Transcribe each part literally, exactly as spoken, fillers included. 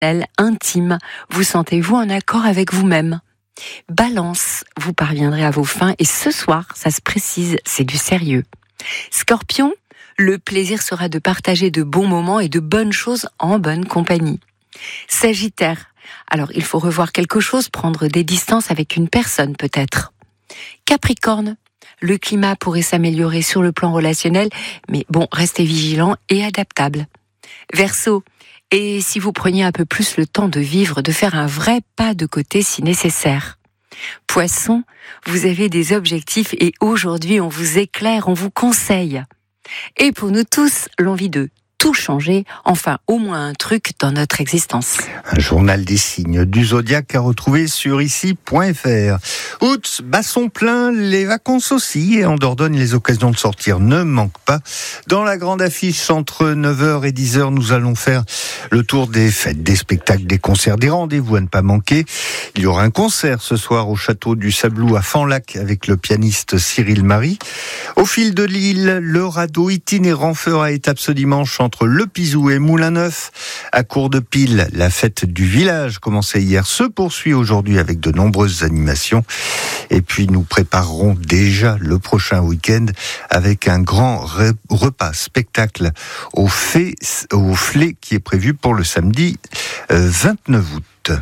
intime, vous sentez-vous en accord avec vous-même? Balance, vous parviendrez à vos fins et ce soir, ça se précise, c'est du sérieux. Scorpion, le plaisir sera de partager de bons moments et de bonnes choses en bonne compagnie. Sagittaire, alors il faut revoir quelque chose, prendre des distances avec une personne peut-être. Capricorne, le climat pourrait s'améliorer sur le plan relationnel, mais bon, restez vigilant et adaptable. Verseau, et si vous preniez un peu plus le temps de vivre, de faire un vrai pas de côté si nécessaire. Poisson, vous avez des objectifs et aujourd'hui on vous éclaire, on vous conseille. Et pour nous tous, l'envie de tout changer, enfin au moins un truc dans notre existence. Un journal des signes du zodiaque à retrouver sur ici point f r. Août, basson plein, les vacances aussi, et en Dordogne, les occasions de sortir ne manquent pas. Dans la grande affiche, entre neuf heures et dix heures, nous allons faire le tour des fêtes, des spectacles, des concerts, des rendez-vous à ne pas manquer. Il y aura un concert ce soir au château du Sablou à Fanlac avec le pianiste Cyril Marie. Au fil de l'île, le radeau itinérant fera étape ce dimanche entre Le Pizou et Moulin-Neuf. À Cours-de-Pile, la fête du village commençait hier, se poursuit aujourd'hui avec de nombreuses animations. Et puis nous préparerons déjà le prochain week-end avec un grand re- repas spectacle au Fé, au Flé qui est prévu pour le samedi euh, vingt-neuf août.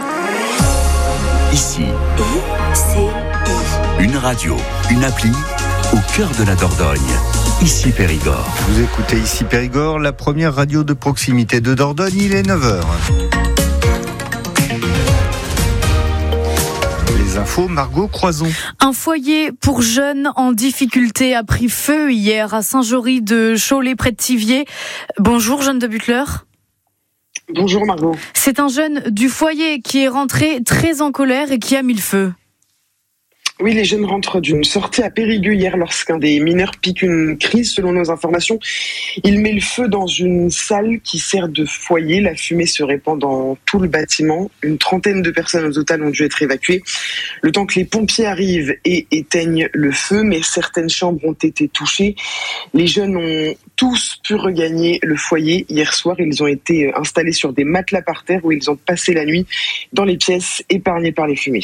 Ici, une radio, une appli au cœur de la Dordogne. Ici Périgord. Vous écoutez Ici Périgord, la première radio de proximité de Dordogne, il est neuf heures. Les infos, Margot Croison. Un foyer pour jeunes en difficulté a pris feu hier à Saint-Jory de Cholet près de Thiviers. Bonjour Jeanne de Butler. Bonjour Margot. C'est un jeune du foyer qui est rentré très en colère et qui a mis le feu. Oui, les jeunes rentrent d'une sortie à Périgueux hier lorsqu'un des mineurs pique une crise. Selon nos informations, il met le feu dans une salle qui sert de foyer. La fumée se répand dans tout le bâtiment. Une trentaine de personnes au total ont dû être évacuées. Le temps que les pompiers arrivent et éteignent le feu, mais certaines chambres ont été touchées. Les jeunes ont tous pu regagner le foyer. Hier soir, ils ont été installés sur des matelas par terre où ils ont passé la nuit dans les pièces épargnées par les fumées.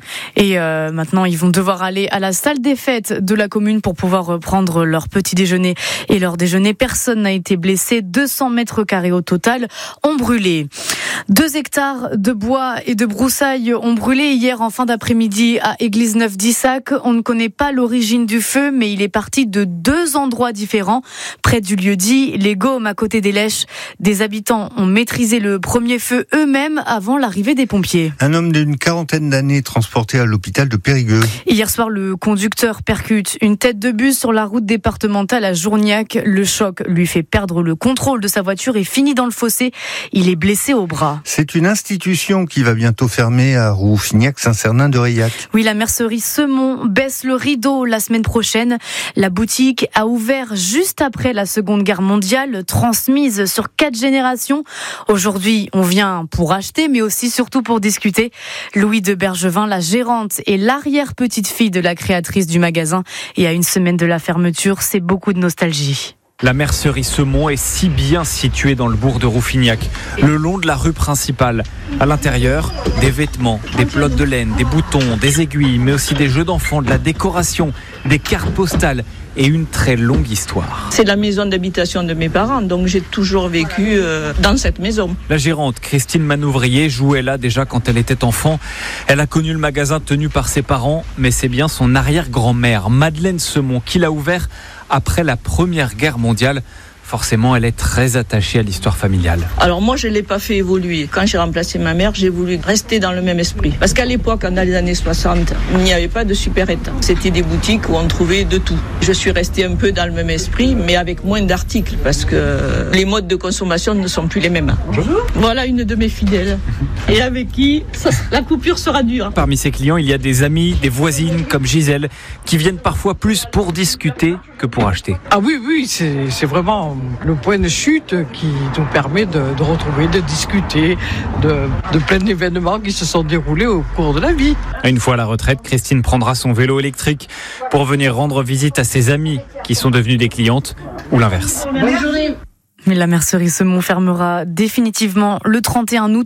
Et euh, maintenant, ils vont devoir aller à la salle des fêtes de la commune pour pouvoir prendre leur petit déjeuner et leur déjeuner. Personne n'a été blessé. deux cents mètres carrés au total ont brûlé. Deux hectares de bois et de broussailles ont brûlé hier en fin d'après-midi à Église-Neuve-d'Issac. On ne connaît pas l'origine du feu, mais il est parti de deux endroits différents. Près du lieu-dit, les Gaumes à côté des Lèches. Des habitants ont maîtrisé le premier feu eux-mêmes avant l'arrivée des pompiers. Un homme d'une quarantaine d'années transporté à l'hôpital de Périgueux. Hier soir, le conducteur percute une tête de bus sur la route départementale à Journiac. Le choc lui fait perdre le contrôle de sa voiture et finit dans le fossé. Il est blessé au bras. C'est une institution qui va bientôt fermer à Rouffignac-Saint-Cernin-de-Reilhac. Oui, la mercerie Semon baisse le rideau la semaine prochaine. La boutique a ouvert juste après la Seconde Guerre mondiale, transmise sur quatre générations. Aujourd'hui, on vient pour acheter, mais aussi surtout pour discuter. Louis de Bergevin, la gérante et l'arrière-petite-fille de la créatrice du magasin. Et à une semaine de la fermeture, c'est beaucoup de nostalgie. La mercerie Semon est si bien située dans le bourg de Rouffignac, le long de la rue principale. À l'intérieur, des vêtements, des pelotes de laine, des boutons, des aiguilles, mais aussi des jeux d'enfants, de la décoration, des cartes postales et une très longue histoire. C'est la maison d'habitation de mes parents, donc j'ai toujours vécu euh, dans cette maison. La gérante, Christine Manouvrier, jouait là déjà quand elle était enfant. Elle a connu le magasin tenu par ses parents, mais c'est bien son arrière-grand-mère, Madeleine Semon, qui l'a ouvert après la Première Guerre mondiale. Forcément, elle est très attachée à l'histoire familiale. Alors moi, je ne l'ai pas fait évoluer. Quand j'ai remplacé ma mère, j'ai voulu rester dans le même esprit. Parce qu'à l'époque, dans les années soixante, il n'y avait pas de supérette. C'était des boutiques où on trouvait de tout. Je suis restée un peu dans le même esprit, mais avec moins d'articles, parce que les modes de consommation ne sont plus les mêmes. Bonjour. Voilà une de mes fidèles, et avec qui ça, la coupure sera dure. Parmi ses clients, il y a des amis, des voisines comme Gisèle, qui viennent parfois plus pour discuter que pour acheter. Ah oui, oui, c'est, c'est vraiment le point de chute qui nous permet de, de retrouver, de discuter de, de plein d'événements qui se sont déroulés au cours de la vie. Une fois à la retraite, Christine prendra son vélo électrique pour venir rendre visite à ses amies qui sont devenues des clientes, ou l'inverse. Bonne journée. Mais la mercerie Semont fermera définitivement le trente et un août.